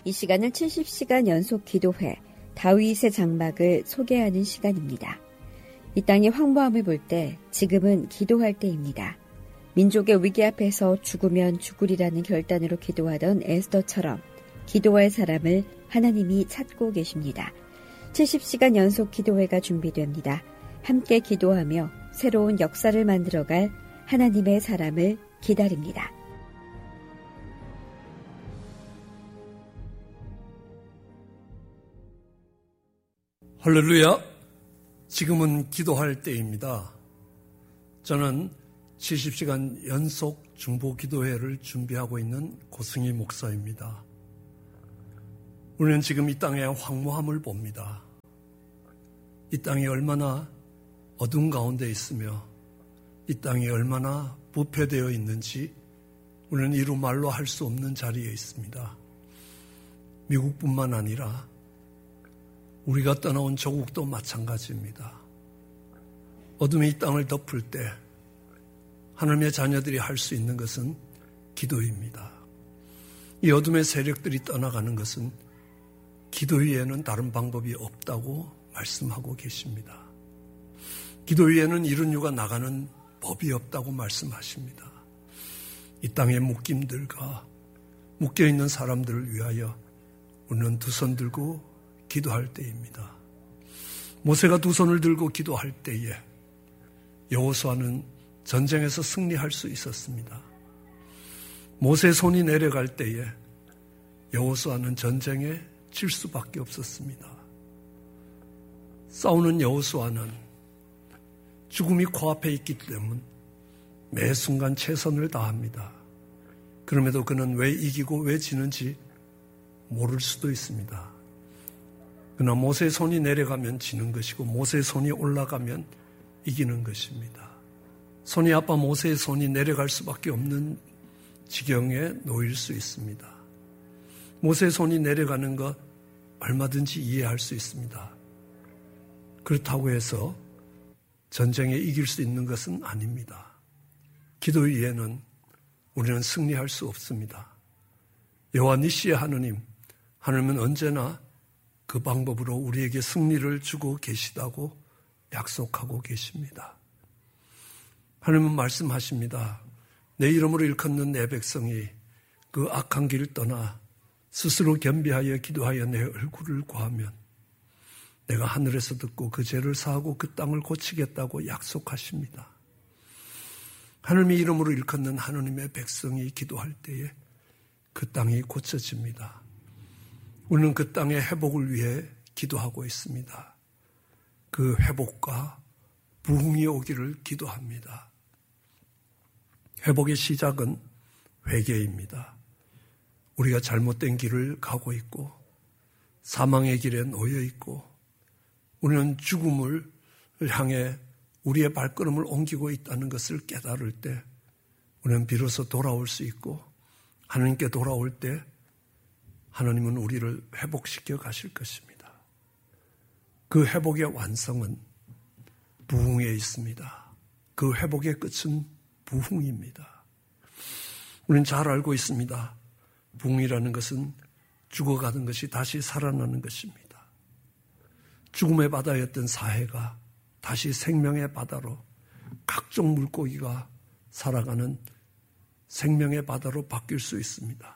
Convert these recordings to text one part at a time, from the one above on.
이 시간은 70시간 연속 기도회, 다윗의 장막을 소개하는 시간입니다. 이 땅의 황무함을 볼 때 지금은 기도할 때입니다. 민족의 위기 앞에서 죽으면 죽으리라는 결단으로 기도하던 에스더처럼 기도할 사람을 하나님이 찾고 계십니다. 70시간 연속 기도회가 준비됩니다. 함께 기도하며 새로운 역사를 만들어갈 하나님의 사람을 기다립니다. 할렐루야! 지금은 기도할 때입니다. 저는 70시간 연속 중보 기도회를 준비하고 있는 고승희 목사입니다. 우리는 지금 이 땅의 황무함을 봅니다. 이 땅이 얼마나 어둠 가운데 있으며 이 땅이 얼마나 부패되어 있는지 우리는 이루 말로 할 수 없는 자리에 있습니다. 미국뿐만 아니라 우리가 떠나온 조국도 마찬가지입니다. 어둠이 이 땅을 덮을 때 하나님의 자녀들이 할 수 있는 것은 기도입니다. 이 어둠의 세력들이 떠나가는 것은 기도 위에는 다른 방법이 없다고 말씀하고 계십니다. 기도 위에는 이런 유가 나가는 법이 없다고 말씀하십니다. 이 땅의 묶임들과 묶여있는 사람들을 위하여 우리는 두 손 들고 기도할 때입니다. 모세가 두 손을 들고 기도할 때에 여호수아는 전쟁에서 승리할 수 있었습니다. 모세의 손이 내려갈 때에 여호수아는 전쟁에 질 수밖에 없었습니다. 싸우는 여호수아는 죽음이 코앞에 있기 때문에 매 순간 최선을 다합니다. 그럼에도 그는 왜 이기고 왜 지는지 모를 수도 있습니다. 그러나 모세의 손이 내려가면 지는 것이고 모세의 손이 올라가면 이기는 것입니다. 손이 아파 모세의 손이 내려갈 수밖에 없는 지경에 놓일 수 있습니다. 모세의 손이 내려가는 것 얼마든지 이해할 수 있습니다. 그렇다고 해서 전쟁에 이길 수 있는 것은 아닙니다. 기도 위에는 우리는 승리할 수 없습니다. 여호와 니시의 하나님은 언제나 그 방법으로 우리에게 승리를 주고 계시다고 약속하고 계십니다. 하나님은 말씀하십니다. 내 이름으로 일컫는 내 백성이 그 악한 길을 떠나 스스로 겸비하여 기도하여 내 얼굴을 구하면 내가 하늘에서 듣고 그 죄를 사하고 그 땅을 고치겠다고 약속하십니다. 하나님의 이름으로 일컫는 하나님의 백성이 기도할 때에 그 땅이 고쳐집니다. 우리는 그 땅의 회복을 위해 기도하고 있습니다. 그 회복과 부흥이 오기를 기도합니다. 회복의 시작은 회개입니다. 우리가 잘못된 길을 가고 있고 사망의 길에 놓여 있고 우리는 죽음을 향해 우리의 발걸음을 옮기고 있다는 것을 깨달을 때 우리는 비로소 돌아올 수 있고 하나님께 돌아올 때 하나님은 우리를 회복시켜 가실 것입니다. 그 회복의 완성은 부흥에 있습니다. 그 회복의 끝은 부흥입니다. 우리는 잘 알고 있습니다. 부흥이라는 것은 죽어가는 것이 다시 살아나는 것입니다. 죽음의 바다였던 사해가 다시 생명의 바다로 각종 물고기가 살아가는 생명의 바다로 바뀔 수 있습니다.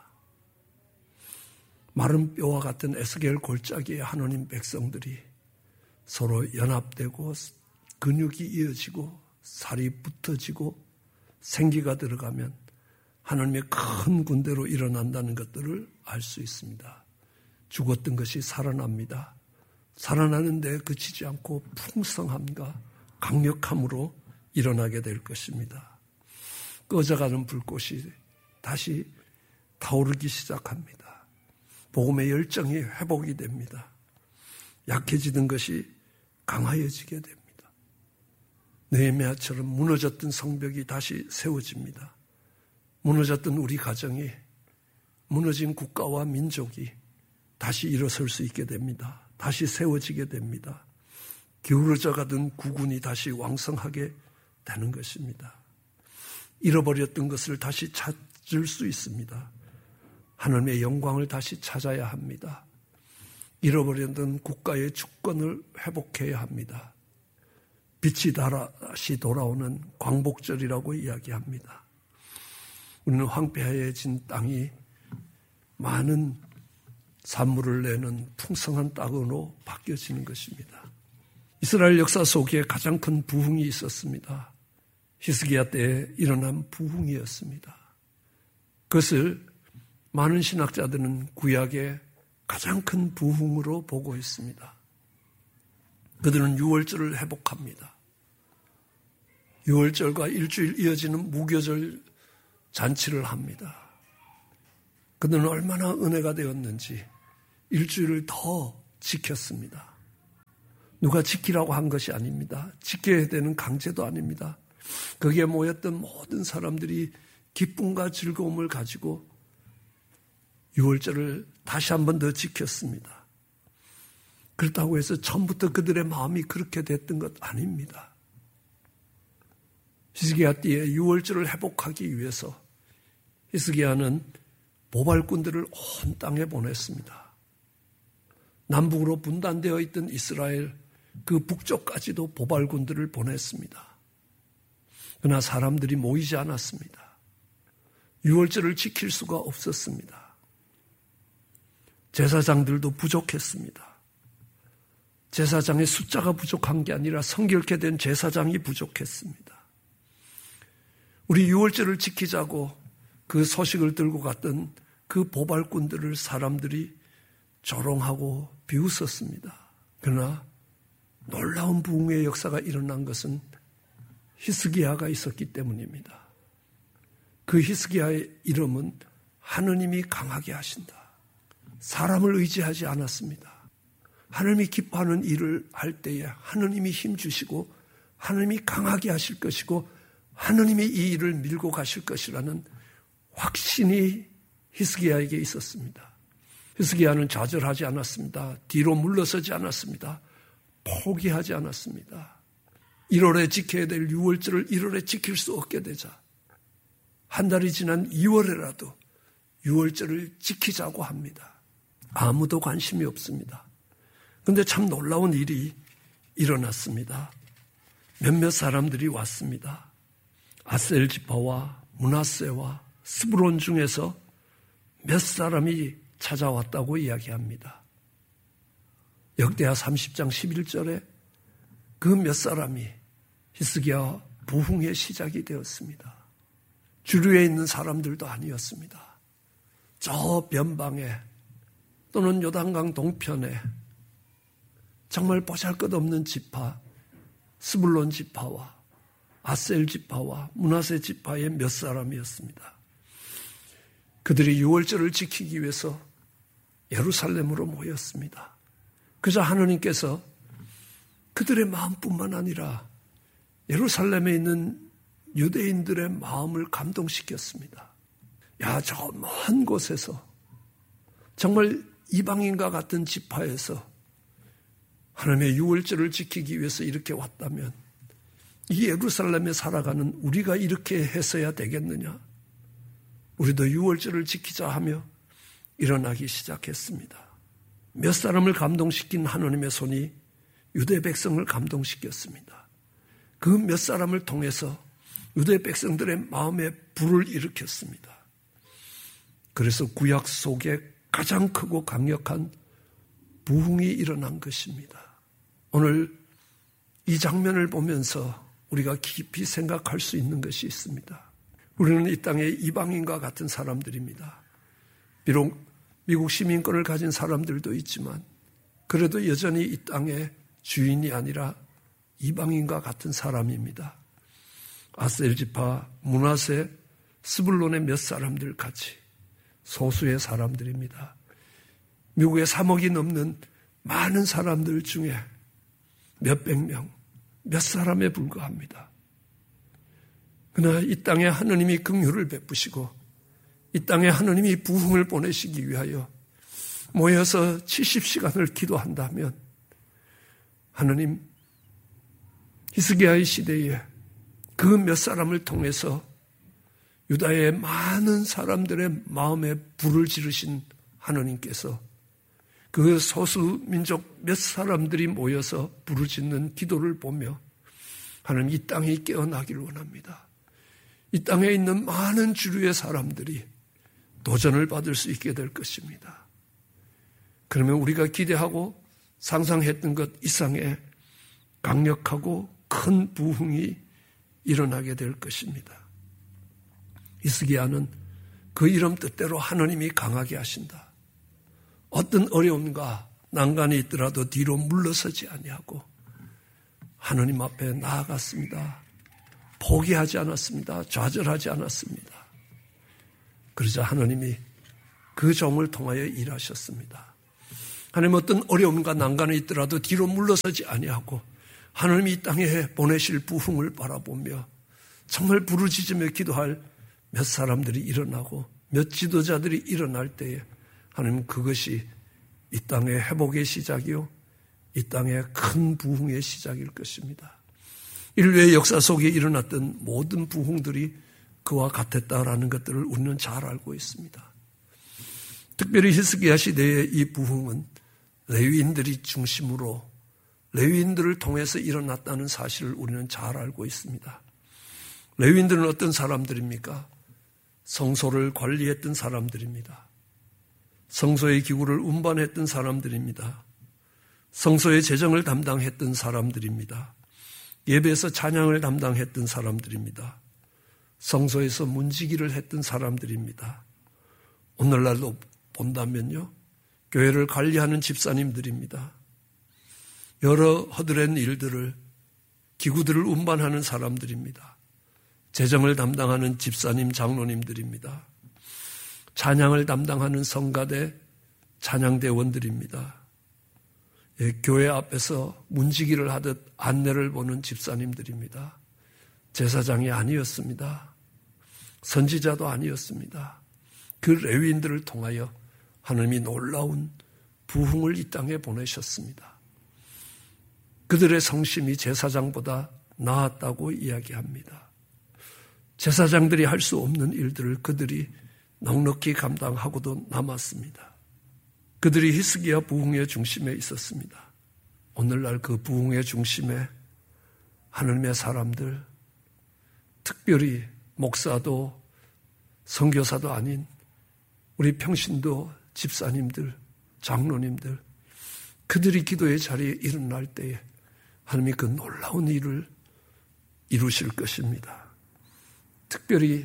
마른 뼈와 같은 에스겔 골짜기의 하나님 백성들이 서로 연합되고 근육이 이어지고 살이 붙어지고 생기가 들어가면 하나님의 큰 군대로 일어난다는 것들을 알 수 있습니다. 죽었던 것이 살아납니다. 살아나는데 그치지 않고 풍성함과 강력함으로 일어나게 될 것입니다. 꺼져가는 불꽃이 다시 타오르기 시작합니다. 복음의 열정이 회복이 됩니다. 약해지던 것이 강하여지게 됩니다. 느헤미야처럼 무너졌던 성벽이 다시 세워집니다. 무너졌던 우리 가정이, 무너진 국가와 민족이 다시 일어설 수 있게 됩니다. 다시 세워지게 됩니다. 기울어져 가던 국군이 다시 왕성하게 되는 것입니다. 잃어버렸던 것을 다시 찾을 수 있습니다. 하나님의 영광을 다시 찾아야 합니다. 잃어버렸던 국가의 주권을 회복해야 합니다. 빛이 다시 돌아오는 광복절이라고 이야기합니다. 우리는 황폐해진 땅이 많은 산물을 내는 풍성한 땅으로 바뀌어지는 것입니다. 이스라엘 역사 속에 가장 큰 부흥이 있었습니다. 히스기야 때에 일어난 부흥이었습니다. 그것을 많은 신학자들은 구약의 가장 큰 부흥으로 보고 있습니다. 그들은 유월절을 회복합니다. 유월절과 일주일 이어지는 무교절 잔치를 합니다. 그들은 얼마나 은혜가 되었는지 일주일을 더 지켰습니다. 누가 지키라고 한 것이 아닙니다. 지켜야 되는 강제도 아닙니다. 거기에 모였던 모든 사람들이 기쁨과 즐거움을 가지고 유월절을 다시 한 번 더 지켰습니다. 그렇다고 해서 처음부터 그들의 마음이 그렇게 됐던 것 아닙니다. 히스기야 때에 유월절을 회복하기 위해서 히스기야는 보발꾼들을 온 땅에 보냈습니다. 남북으로 분단되어 있던 이스라엘 그 북쪽까지도 보발군들을 보냈습니다. 그러나 사람들이 모이지 않았습니다. 유월절을 지킬 수가 없었습니다. 제사장들도 부족했습니다. 제사장의 숫자가 부족한 게 아니라 성결케 된 제사장이 부족했습니다. 우리 유월절을 지키자고 그 소식을 들고 갔던 그 보발꾼들을 사람들이 조롱하고 비웃었습니다. 그러나 놀라운 부흥의 역사가 일어난 것은 히스기야가 있었기 때문입니다. 그 히스기야의 이름은 하느님이 강하게 하신다. 사람을 의지하지 않았습니다. 하느님이 기뻐하는 일을 할 때에 하느님이 힘주시고 하느님이 강하게 하실 것이고 하느님이 이 일을 밀고 가실 것이라는 확신이 히스기야에게 있었습니다. 히스기야는 좌절하지 않았습니다. 뒤로 물러서지 않았습니다. 포기하지 않았습니다. 1월에 지켜야 될 6월절을 1월에 지킬 수 없게 되자 한 달이 지난 2월에라도 6월절을 지키자고 합니다. 아무도 관심이 없습니다. 그런데 참 놀라운 일이 일어났습니다. 몇몇 사람들이 왔습니다. 아셀 지파와 므낫세와 스브론 중에서 몇 사람이 찾아왔다고 이야기합니다. 역대하 30장 11절에 그 몇 사람이 히스기야 부흥의 시작이 되었습니다. 주류에 있는 사람들도 아니었습니다. 저 변방에 또는 요단강 동편에 정말 보잘것없는 지파, 스불론 지파와 아셀 지파와 므낫세 지파의 몇 사람이었습니다. 그들이 유월절을 지키기 위해서 예루살렘으로 모였습니다. 그저 하느님께서 그들의 마음뿐만 아니라 예루살렘에 있는 유대인들의 마음을 감동시켰습니다. 야, 저 먼 곳에서 정말 이방인과 같은 지파에서 하나님의 유월절을 지키기 위해서 이렇게 왔다면 이 예루살렘에 살아가는 우리가 이렇게 했어야 되겠느냐? 우리도 유월절을 지키자 하며 일어나기 시작했습니다. 몇 사람을 감동시킨 하나님의 손이 유대 백성을 감동시켰습니다. 그 몇 사람을 통해서 유대 백성들의 마음에 불을 일으켰습니다. 그래서 구약 속에 가장 크고 강력한 부흥이 일어난 것입니다. 오늘 이 장면을 보면서 우리가 깊이 생각할 수 있는 것이 있습니다. 우리는 이 땅의 이방인과 같은 사람들입니다. 비록 미국 시민권을 가진 사람들도 있지만 그래도 여전히 이 땅의 주인이 아니라 이방인과 같은 사람입니다. 아셀 지파, 므낫세, 스불론의 몇 사람들 같이 소수의 사람들입니다. 미국에 3억이 넘는 많은 사람들 중에 몇백 명, 몇 사람에 불과합니다. 그러나 이 땅에 하느님이 긍휼을 베푸시고 이 땅에 하느님이 부흥을 보내시기 위하여 모여서 70시간을 기도한다면 하느님 히스기야의 시대에 그 몇 사람을 통해서 유다의 많은 사람들의 마음에 불을 지르신 하나님께서 그 소수 민족 몇 사람들이 모여서 부르짖는 기도를 보며 하나님 이 땅이 깨어나기를 원합니다. 이 땅에 있는 많은 주류의 사람들이 도전을 받을 수 있게 될 것입니다. 그러면 우리가 기대하고 상상했던 것 이상의 강력하고 큰 부흥이 일어나게 될 것입니다. 히스기야는 그 이름 뜻대로 하나님이 강하게 하신다. 어떤 어려움과 난간이 있더라도 뒤로 물러서지 아니하고 하나님 앞에 나아갔습니다. 포기하지 않았습니다. 좌절하지 않았습니다. 그러자 하나님이 그 종을 통하여 일하셨습니다. 하나님 어떤 어려움과 난간이 있더라도 뒤로 물러서지 아니하고 하나님이 이 땅에 보내실 부흥을 바라보며 정말 부르짖으며 기도할 몇 사람들이 일어나고 몇 지도자들이 일어날 때에 하나님 그것이 이 땅의 회복의 시작이요 이 땅의 큰 부흥의 시작일 것입니다. 인류의 역사 속에 일어났던 모든 부흥들이 그와 같았다라는 것들을 우리는 잘 알고 있습니다. 특별히 히스기야 시대의 이 부흥은 레위인들이 중심으로 레위인들을 통해서 일어났다는 사실을 우리는 잘 알고 있습니다. 레위인들은 어떤 사람들입니까? 성소를 관리했던 사람들입니다. 성소의 기구를 운반했던 사람들입니다. 성소의 재정을 담당했던 사람들입니다. 예배에서 찬양을 담당했던 사람들입니다. 성소에서 문지기를 했던 사람들입니다. 오늘날도 본다면요, 교회를 관리하는 집사님들입니다. 여러 허드렛 일들을, 기구들을 운반하는 사람들입니다. 재정을 담당하는 집사님, 장로님들입니다. 찬양을 담당하는 성가대, 찬양대원들입니다. 교회 앞에서 문지기를 하듯 안내를 보는 집사님들입니다. 제사장이 아니었습니다. 선지자도 아니었습니다. 그 레위인들을 통하여 하나님이 놀라운 부흥을 이 땅에 보내셨습니다. 그들의 성심이 제사장보다 나았다고 이야기합니다. 제사장들이 할 수 없는 일들을 그들이 넉넉히 감당하고도 남았습니다. 그들이 히스기야 부흥의 중심에 있었습니다. 오늘날 그 부흥의 중심에 하나님의 사람들, 특별히 목사도 선교사도 아닌 우리 평신도 집사님들, 장로님들, 그들이 기도의 자리에 일어날 때에 하나님이 그 놀라운 일을 이루실 것입니다. 특별히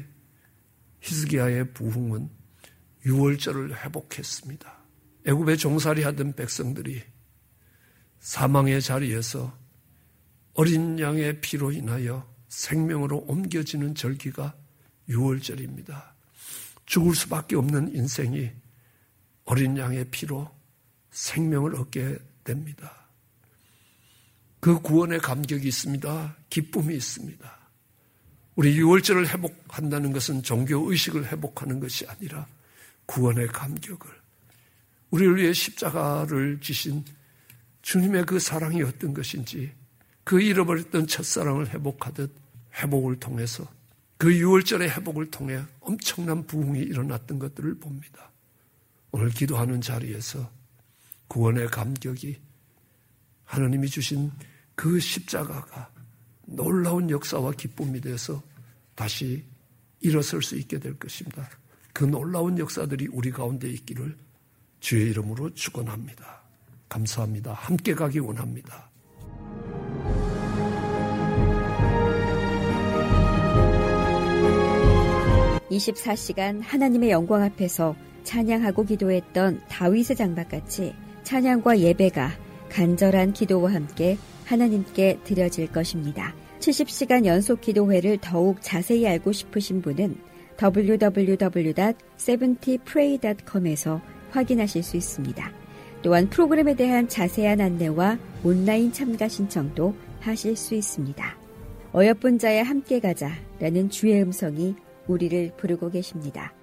히스기야의 부흥은 유월절을 회복했습니다. 애굽에 종살이 하던 백성들이 사망의 자리에서 어린 양의 피로 인하여 생명으로 옮겨지는 절기가 유월절입니다. 죽을 수밖에 없는 인생이 어린 양의 피로 생명을 얻게 됩니다. 그 구원의 감격이 있습니다. 기쁨이 있습니다. 우리 유월절을 회복한다는 것은 종교의식을 회복하는 것이 아니라 구원의 감격을, 우리를 위해 십자가를 지신 주님의 그 사랑이 어떤 것인지, 그 잃어버렸던 첫사랑을 회복하듯 회복을 통해서 그 유월절의 회복을 통해 엄청난 부흥이 일어났던 것들을 봅니다. 오늘 기도하는 자리에서 구원의 감격이, 하나님이 주신 그 십자가가 놀라운 역사와 기쁨이 돼서 다시 일어설 수 있게 될 것입니다. 그 놀라운 역사들이 우리 가운데 있기를 주의 이름으로 축원합니다. 감사합니다. 함께 가기 원합니다. (24시간) 하나님의 영광 앞에서 찬양하고 기도했던 다윗의 장막같이 찬양과 예배가 간절한 기도와 함께 하나님께 드려질 것입니다. 70시간 연속 기도회를 더욱 자세히 알고 싶으신 분은 www.70pray.com에서 확인하실 수 있습니다. 또한 프로그램에 대한 자세한 안내와 온라인 참가 신청도 하실 수 있습니다. 어여쁜 자에 함께 가자라는 주의 음성이 우리를 부르고 계십니다.